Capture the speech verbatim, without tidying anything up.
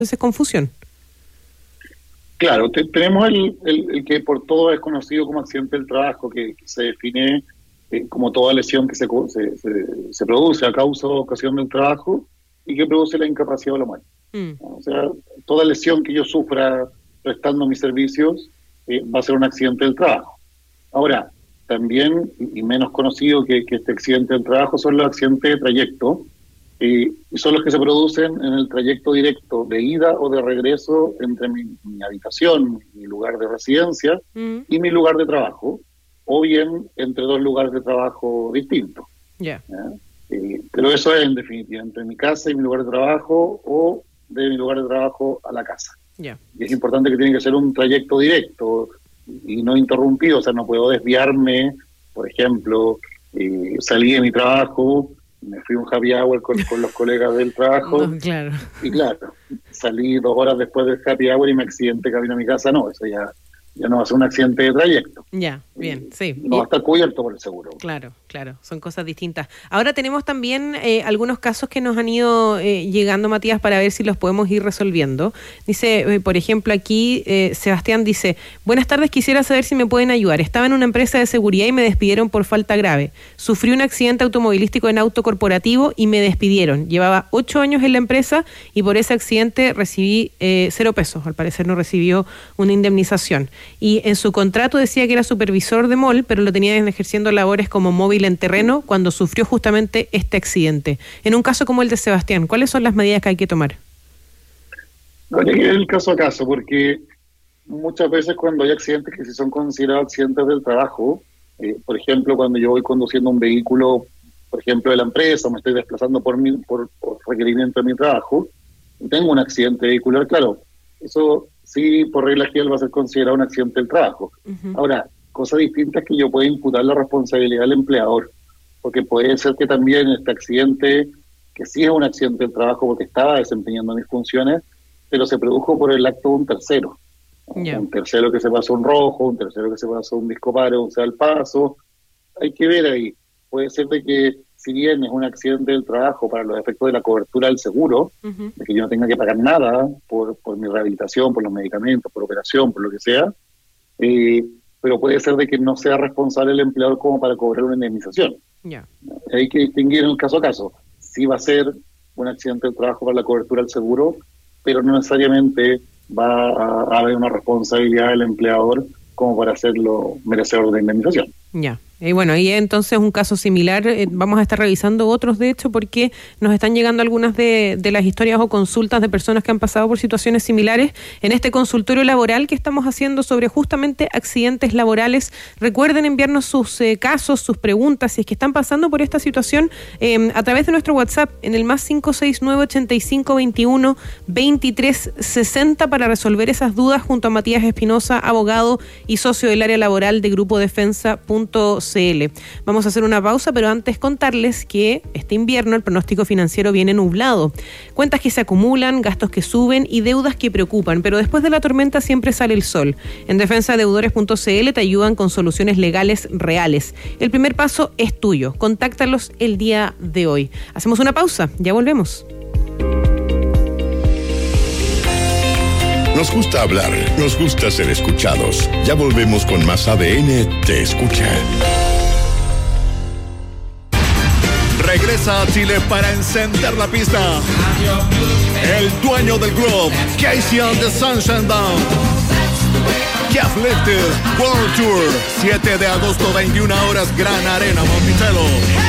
Entonces, confusión. Claro, te, tenemos el, el, el que por todo es conocido como accidente del trabajo, que, que se define eh, como toda lesión que se, se, se, se produce a causa o ocasión del trabajo y que produce la incapacidad o la muerte. Mm. O sea, toda lesión que yo sufra prestando mis servicios eh, va a ser un accidente del trabajo. Ahora, también, y menos conocido que, que este accidente del trabajo, son los accidentes de trayecto, eh, y son los que se producen en el trayecto directo de ida o de regreso entre mi, mi habitación, mi lugar de residencia, mm. y mi lugar de trabajo, o bien entre dos lugares de trabajo distintos. Yeah. Eh, pero eso es, en definitiva, entre mi casa y mi lugar de trabajo, o de mi lugar de trabajo a la casa. Yeah. Y es importante que tiene que ser un trayecto directo y no interrumpido, o sea, no puedo desviarme, por ejemplo, eh, salí de mi trabajo, me fui a un happy hour con, con los colegas del trabajo, no, claro. y claro, salí dos horas después del happy hour y me accidenté camino a mi casa, no, eso ya, ya no va a ser un accidente de trayecto. Ya, bien, sí. No va a estar cubierto por el seguro. Claro, claro, son cosas distintas. Ahora tenemos también eh, algunos casos que nos han ido eh, llegando, Matías, para ver si los podemos ir resolviendo. Dice, eh, por ejemplo, aquí eh, Sebastián dice, buenas tardes, quisiera saber si me pueden ayudar. Estaba en una empresa de seguridad y me despidieron por falta grave. Sufrí un accidente automovilístico en auto corporativo y me despidieron. Llevaba ocho años en la empresa y por ese accidente recibí eh, cero pesos. Al parecer no recibió una indemnización. Y en su contrato decía que era supervisor de mall, pero lo tenían ejerciendo labores como móvil en terreno cuando sufrió justamente este accidente. En un caso como el de Sebastián, ¿cuáles son las medidas que hay que tomar? Habría que ver el caso a caso, porque muchas veces cuando hay accidentes que sí son considerados accidentes del trabajo, eh, por ejemplo, cuando yo voy conduciendo un vehículo, por ejemplo, de la empresa, o me estoy desplazando por, mi, por, por requerimiento de mi trabajo, y tengo un accidente vehicular, claro, eso sí, por regla general va a ser considerado un accidente del trabajo. Uh-huh. Ahora, cosa distinta es que yo pueda imputar la responsabilidad del empleador, porque puede ser que también este accidente, que sí es un accidente del trabajo porque estaba desempeñando mis funciones, pero se produjo por el acto de un tercero. Yeah. Un tercero que se pasó un rojo, un tercero que se pasó un disco paro, o sea, el paso. Hay que ver ahí. Puede ser de que, si bien es un accidente del trabajo para los efectos de la cobertura del seguro, uh-huh. de que yo no tenga que pagar nada por, por mi rehabilitación, por los medicamentos, por operación, por lo que sea, eh, pero puede ser de que no sea responsable el empleador como para cobrar una indemnización. Yeah. Hay que distinguir en el caso a caso. Sí va a ser un accidente del trabajo para la cobertura del seguro, pero no necesariamente va a, a haber una responsabilidad del empleador como para hacerlo merecedor de indemnización. Ya. Y bueno, y entonces un caso similar, eh, vamos a estar revisando otros, de hecho, porque nos están llegando algunas de, de las historias o consultas de personas que han pasado por situaciones similares en este consultorio laboral que estamos haciendo sobre justamente accidentes laborales. Recuerden enviarnos sus eh, casos, sus preguntas, si es que están pasando por esta situación, eh, a través de nuestro WhatsApp en el más cinco seis nueve, ochenta y cinco, veintiuno, veintitrés, sesenta para resolver esas dudas junto a Matías Espinosa, abogado y socio del área laboral de Grupo Defensa punto c l. Vamos a hacer una pausa, pero antes contarles que este invierno el pronóstico financiero viene nublado. Cuentas que se acumulan, gastos que suben y deudas que preocupan, pero después de la tormenta siempre sale el sol. En defensa deudores punto c l te ayudan con soluciones legales reales. El primer paso es tuyo. Contáctalos el día de hoy. Hacemos una pausa, ya volvemos. Nos gusta hablar, nos gusta ser escuchados. Ya volvemos con más A D N Te Escucha. Regresa a Chile para encender la pista. El dueño del club, Casey and the Sunshine Band. Jeff Lifted World Tour, siete de agosto, veintiuna horas, Gran Arena Monticello.